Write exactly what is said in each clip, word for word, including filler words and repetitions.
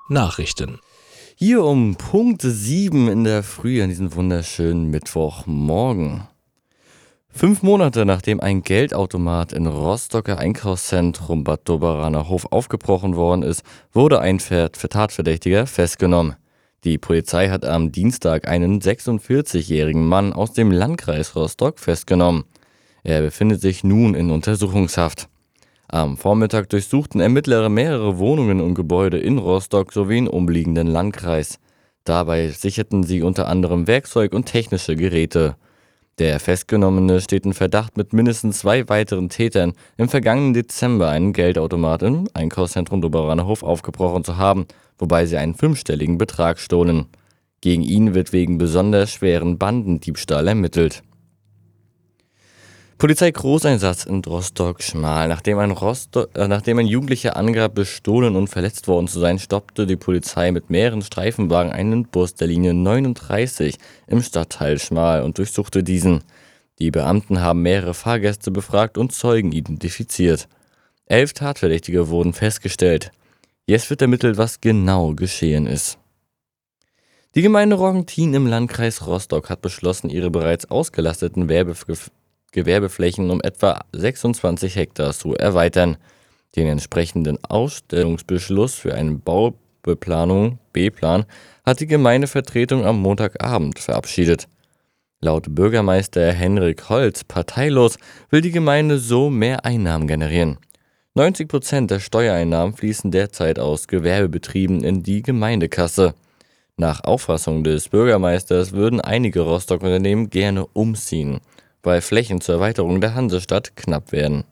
Nachrichten. Hier um Punkt sieben in der Früh an diesem wunderschönen Mittwochmorgen. Fünf Monate nachdem ein Geldautomat in Rostocker Einkaufszentrum Bad Doberaner Hof aufgebrochen worden ist, wurde ein Ver- Tatverdächtiger festgenommen. Die Polizei hat am Dienstag einen sechsundvierzigjährigen Mann aus dem Landkreis Rostock festgenommen. Er befindet sich nun in Untersuchungshaft. Am Vormittag durchsuchten Ermittler mehrere Wohnungen und Gebäude in Rostock sowie im umliegenden Landkreis. Dabei sicherten sie unter anderem Werkzeug und technische Geräte. Der Festgenommene steht in Verdacht, mit mindestens zwei weiteren Tätern im vergangenen Dezember einen Geldautomat im Einkaufszentrum Doberaner Hof aufgebrochen zu haben, wobei sie einen fünfstelligen Betrag stohlen. Gegen ihn wird wegen besonders schweren Bandendiebstahl ermittelt. Polizei-Großeinsatz in Rostock-Schmal. Nachdem ein, Rosto- äh, nachdem ein Jugendlicher angab, bestohlen und verletzt worden zu sein, stoppte die Polizei mit mehreren Streifenwagen einen Bus der Linie neununddreißig im Stadtteil Schmal und durchsuchte diesen. Die Beamten haben mehrere Fahrgäste befragt und Zeugen identifiziert. Elf Tatverdächtige wurden festgestellt. Jetzt wird ermittelt, was genau geschehen ist. Die Gemeinde Roggentin im Landkreis Rostock hat beschlossen, ihre bereits ausgelasteten Werbef- Gewerbeflächen um etwa sechsundzwanzig Hektar zu erweitern. Den entsprechenden Ausstellungsbeschluss für einen Baubeplanung B-Plan hat die Gemeindevertretung am Montagabend verabschiedet. Laut Bürgermeister Henrik Holz, parteilos, will die Gemeinde so mehr Einnahmen generieren. neunzig Prozent der Steuereinnahmen fließen derzeit aus Gewerbebetrieben in die Gemeindekasse. Nach Auffassung des Bürgermeisters würden einige Rostock-Unternehmen gerne umziehen, weil Flächen zur Erweiterung der Hansestadt knapp werden.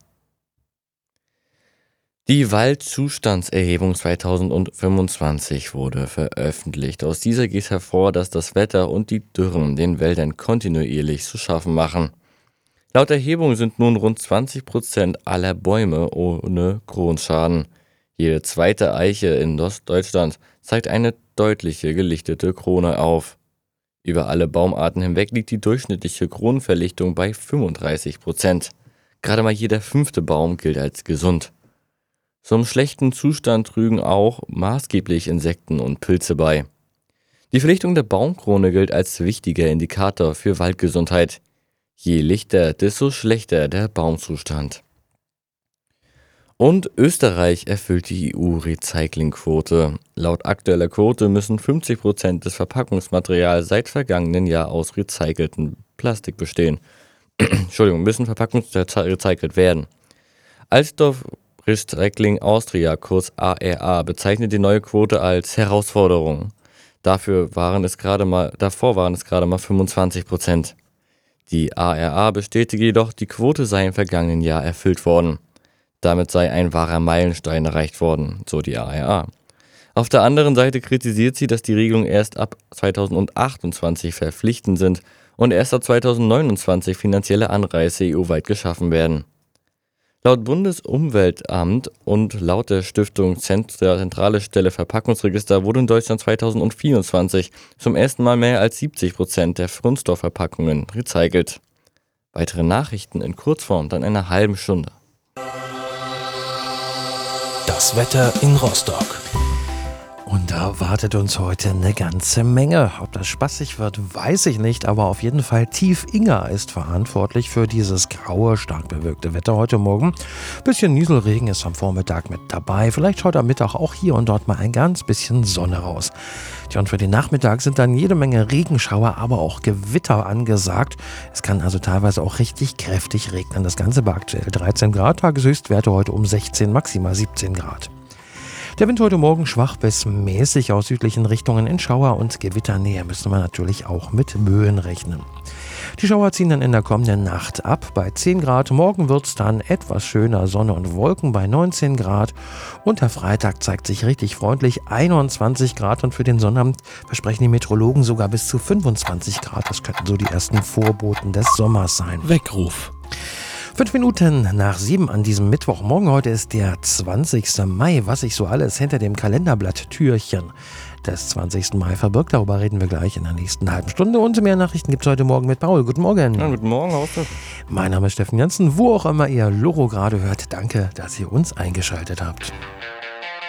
Die Waldzustandserhebung zweitausendfünfundzwanzig wurde veröffentlicht. Aus dieser geht hervor, dass das Wetter und die Dürren den Wäldern kontinuierlich zu schaffen machen. Laut Erhebung sind nun rund zwanzig Prozent aller Bäume ohne Kronschaden. Jede zweite Eiche in Ostdeutschland zeigt eine deutliche gelichtete Krone auf. Über alle Baumarten hinweg liegt die durchschnittliche Kronenverlichtung bei fünfunddreißig Prozent. Gerade mal jeder fünfte Baum gilt als gesund. Zum schlechten Zustand trügen auch maßgeblich Insekten und Pilze bei. Die Verlichtung der Baumkrone gilt als wichtiger Indikator für Waldgesundheit. Je lichter, desto schlechter der Baumzustand. Und Österreich erfüllt die E U-Recyclingquote. Laut aktueller Quote müssen fünfzig Prozent des Verpackungsmaterials seit vergangenen Jahr aus recyceltem Plastik bestehen. Entschuldigung, müssen Verpackungen recycelt werden. Alsdorf Recycling Austria, kurz A R A, bezeichnet die neue Quote als Herausforderung. Dafür waren es gerade mal, davor waren es gerade mal fünfundzwanzig Prozent. Die A R A bestätigt jedoch, die Quote sei im vergangenen Jahr erfüllt worden. Damit sei ein wahrer Meilenstein erreicht worden, so die A R A. Auf der anderen Seite kritisiert sie, dass die Regelungen erst ab zweitausendachtundzwanzig verpflichtend sind und erst ab zweitausendneunundzwanzig finanzielle Anreize E U-weit geschaffen werden. Laut Bundesumweltamt und laut der Stiftung Zentrale Stelle Verpackungsregister wurde in Deutschland zweitausendvierundzwanzig zum ersten Mal mehr als siebzig Prozent der Kunststoffverpackungen recycelt. Weitere Nachrichten in Kurzform dann in einer halben Stunde. Das Wetter in Rostock. Und da wartet uns heute eine ganze Menge. Ob das spaßig wird, weiß ich nicht, aber auf jeden Fall Tief Inga ist verantwortlich für dieses graue, stark bewölkte Wetter heute Morgen. Bisschen Nieselregen ist am Vormittag mit dabei. Vielleicht schaut am Mittag auch hier und dort mal ein ganz bisschen Sonne raus. Tja, und für den Nachmittag sind dann jede Menge Regenschauer, aber auch Gewitter angesagt. Es kann also teilweise auch richtig kräftig regnen. Das Ganze bei aktuell dreizehn Grad, Tageshöchstwerte heute um sechzehn, maximal siebzehn Grad. Der Wind heute Morgen schwach bis mäßig aus südlichen Richtungen. In Schauer- und Gewitternähe müssen wir natürlich auch mit Böen rechnen. Die Schauer ziehen dann in der kommenden Nacht ab bei zehn Grad. Morgen wird es dann etwas schöner, Sonne und Wolken bei neunzehn Grad. Und der Freitag zeigt sich richtig freundlich, einundzwanzig Grad. Und für den Sonnabend versprechen die Meteorologen sogar bis zu fünfundzwanzig Grad. Das könnten so die ersten Vorboten des Sommers sein. Weckruf. Fünf Minuten nach sieben an diesem Mittwochmorgen. Heute ist der zwanzigster Mai. Was sich so alles hinter dem Kalenderblatt-Türchen des zwanzigsten Mai verbirgt, darüber reden wir gleich in der nächsten halben Stunde. Und mehr Nachrichten gibt es heute Morgen mit Paul. Guten Morgen. Ja, guten Morgen, Hauste. Mein Name ist Steffen Janssen. Wo auch immer ihr Loro gerade hört, danke, dass ihr uns eingeschaltet habt.